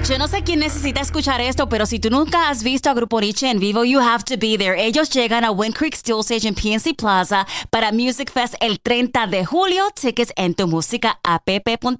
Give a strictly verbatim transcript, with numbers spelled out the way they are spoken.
Yo no sé quién necesita escuchar esto, pero si tú nunca has visto a Grupo Nietzsche en vivo, you have to be there. Ellos llegan a Wind Creek Steel Stage en P N C Plaza para Music Fest el treinta de julio. Tickets en tu música app punto com.